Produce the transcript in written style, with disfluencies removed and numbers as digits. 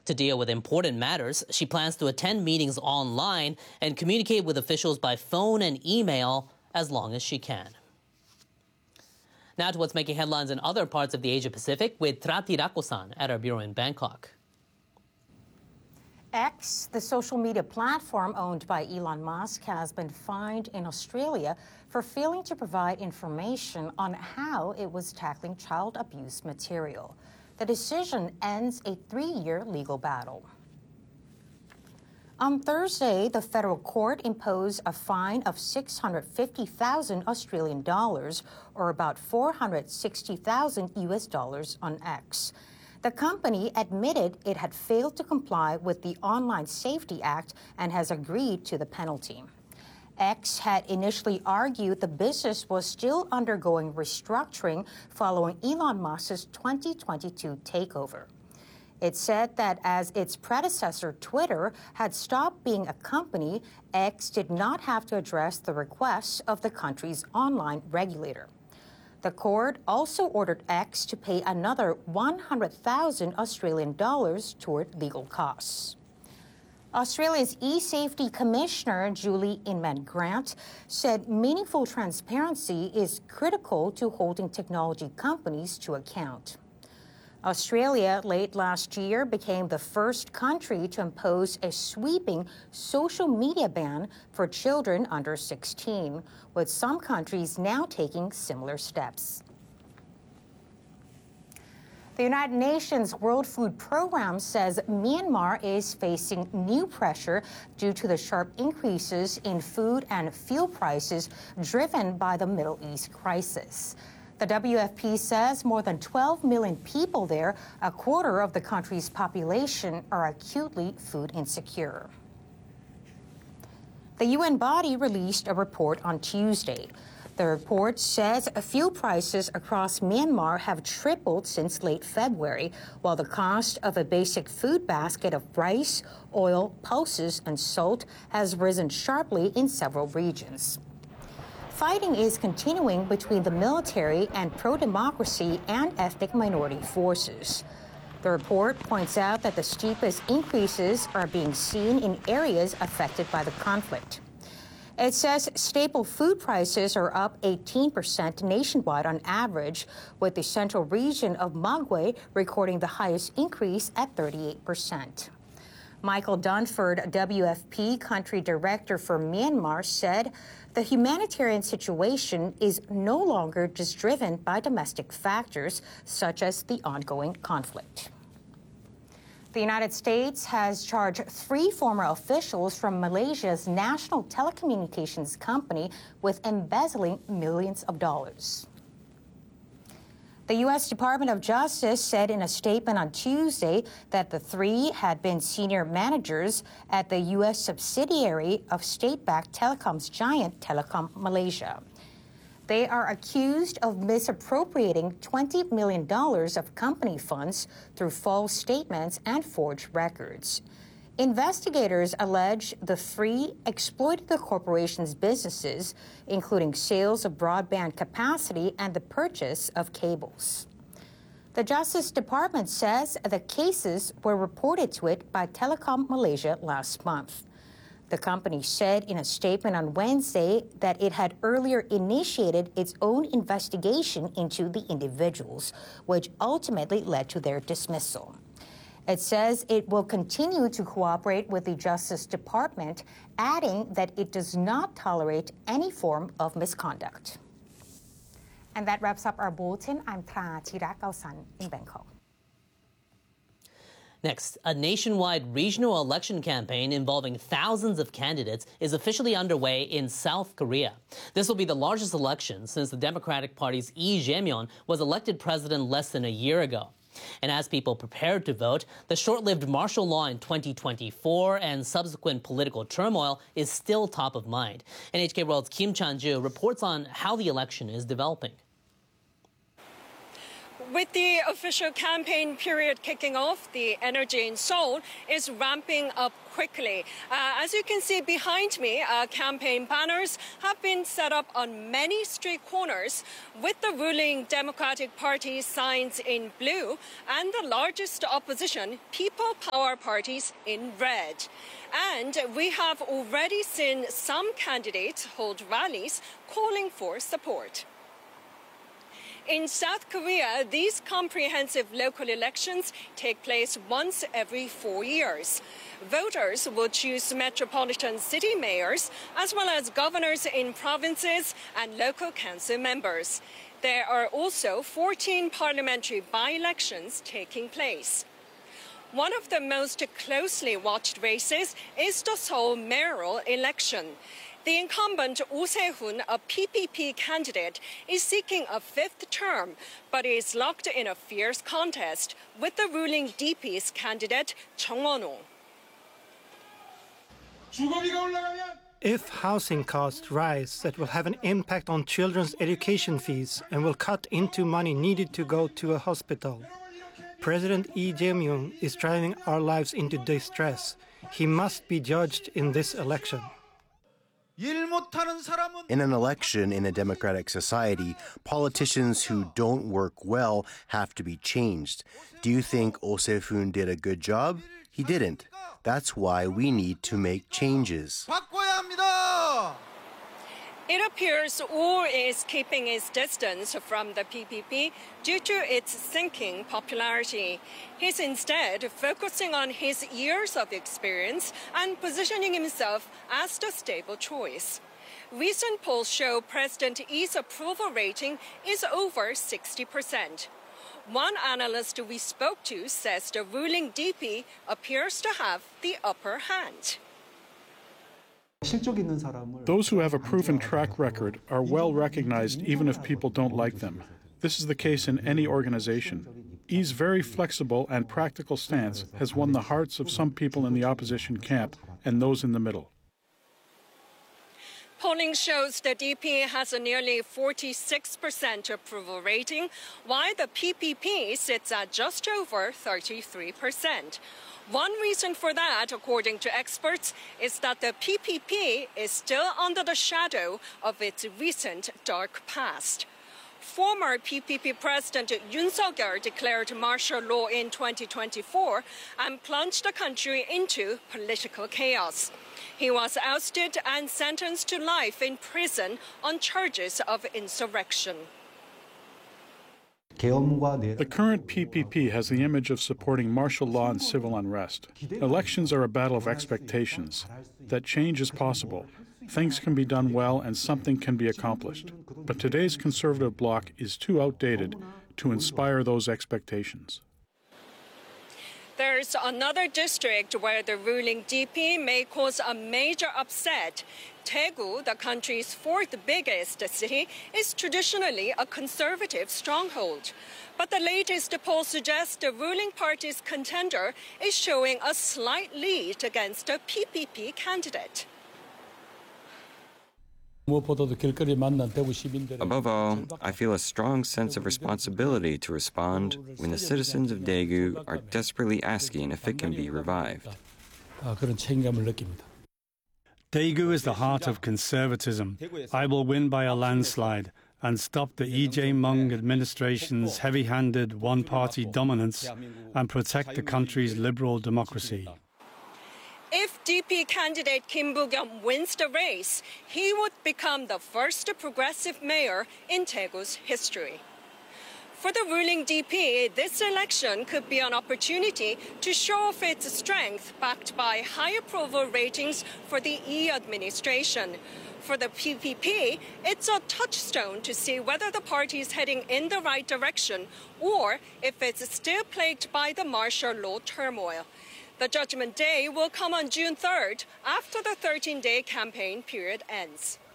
To deal with important matters, she plans to attend meetings online and communicate with officials by phone and email as long as she can. Now to what's making headlines in other parts of the Asia-Pacific with Trati Rakosan at our bureau in Bangkok. X, the social media platform owned by Elon Musk, has been fined in Australia for failing to provide information on how it was tackling child abuse material. The decision ends a 3-year legal battle. On Thursday, the federal court imposed a fine of 650,000 Australian dollars, or about 460,000 US dollars on X. The company admitted it had failed to comply with the Online Safety Act and has agreed to the penalty. X had initially argued the business was still undergoing restructuring following Elon Musk's 2022 takeover. It said that as its predecessor, Twitter, had stopped being a company, X did not have to address the requests of the country's online regulator. The court also ordered X to pay another 100,000 Australian dollars toward legal costs. Australia's e-safety commissioner, Julie Inman-Grant, said meaningful transparency is critical to holding technology companies to account. Australia, late last year, became the first country to impose a sweeping social media ban for children under 16, with some countries now taking similar steps. The United Nations World Food Programme says Myanmar is facing new pressure due to the sharp increases in food and fuel prices driven by the Middle East crisis. The WFP says more than 12 million people there, a quarter of the country's population, are acutely food insecure. The UN body released a report on Tuesday. The report says fuel prices across Myanmar have tripled since late February, while the cost of a basic food basket of rice, oil, pulses, and salt has risen sharply in several regions. Fighting is continuing between the military and pro-democracy and ethnic minority forces. The report points out that the steepest increases are being seen in areas affected by the conflict. It says staple food prices are up 18% nationwide on average, with the central region of Magwe recording the highest increase at 38%. Michael Dunford, WFP Country Director for Myanmar, said the humanitarian situation is no longer just driven by domestic factors, such as the ongoing conflict. The United States has charged 3 former officials from Malaysia's national telecommunications company with embezzling millions of dollars. The U.S. Department of Justice said in a statement on Tuesday that the 3 had been senior managers at the U.S. subsidiary of state-backed telecoms giant Telekom Malaysia. They are accused of misappropriating $20 million of company funds through false statements and forged records. Investigators allege the 3 exploited the corporation's businesses, including sales of broadband capacity and the purchase of cables. The Justice Department says the cases were reported to it by Telekom Malaysia last month. The company said in a statement on Wednesday that it had earlier initiated its own investigation into the individuals, which ultimately led to their dismissal. It says it will continue to cooperate with the Justice Department, adding that it does not tolerate any form of misconduct. And that wraps up our bulletin. I'm Trati Rakosan in Bangkok. Next, a nationwide regional election campaign involving thousands of candidates is officially underway in South Korea. This will be the largest election since the Democratic Party's Lee Jae-myung was elected president less than a year ago. And as people prepared to vote, the short-lived martial law in 2024 and subsequent political turmoil is still top of mind. NHK World's Kim Chan-ju reports on how the election is developing. With the official campaign period kicking off, the energy in Seoul is ramping up quickly. As you can see behind me, campaign banners have been set up on many street corners with the ruling Democratic Party signs in blue and the largest opposition, People Power parties, in red. And we have already seen some candidates hold rallies calling for support. In South Korea, these comprehensive local elections take place once every 4 years. Voters will choose metropolitan city mayors, as well as governors in provinces and local council members. There are also 14 parliamentary by-elections taking place. One of the most closely watched races is the Seoul mayoral election. The incumbent Oh Se-hoon, a PPP candidate, is seeking a fifth term, but is locked in a fierce contest with the ruling DP's candidate, Chung Won-oh. If housing costs rise, that will have an impact on children's education fees and will cut into money needed to go to a hospital. President Lee Jae-myung is driving our lives into distress. He must be judged in this election. In an election in a democratic society, politicians who don't work well have to be changed. Do you think Oh Se-hoon did a good job? He didn't. That's why we need to make changes. It appears Oh is keeping his distance from the PPP due to its sinking popularity. He's instead focusing on his years of experience and positioning himself as the stable choice. Recent polls show President Lee's approval rating is over 60%. One analyst we spoke to says the ruling DP appears to have the upper hand. Those who have a proven track record are well recognized even if people don't like them. This is the case in any organization. Lee's very flexible and practical stance has won the hearts of some people in the opposition camp and those in the middle. Polling shows the DP has a nearly 46% approval rating, while the PPP sits at just over 33%. One reason for that, according to experts, is that the PPP is still under the shadow of its recent dark past. Former PPP President Yoon Suk-yeol declared martial law in 2024 and plunged the country into political chaos. He was ousted and sentenced to life in prison on charges of insurrection. The current PPP has the image of supporting martial law and civil unrest. Elections are a battle of expectations. That change is possible. Things can be done well and something can be accomplished. But today's conservative bloc is too outdated to inspire those expectations. There's another district where the ruling DP may cause a major upset. Daegu, the country's fourth biggest city, is traditionally a conservative stronghold. But the latest poll suggests the ruling party's contender is showing a slight lead against a PPP candidate. Above all, I feel a strong sense of responsibility to respond when the citizens of Daegu are desperately asking if it can be revived. Daegu is the heart of conservatism. I will win by a landslide and stop the Lee Jae-myung administration's heavy-handed one-party dominance and protect the country's liberal democracy. If DP candidate Kim Boo-kyum wins the race, he would become the first progressive mayor in Daegu's history. For the ruling DP, this election could be an opportunity to show off its strength, backed by high approval ratings for the Lee administration. For the PPP, it's a touchstone to see whether the party is heading in the right direction or if it's still plagued by the martial law turmoil. The judgment day will come on June 3rd, after the 13-day campaign period ends.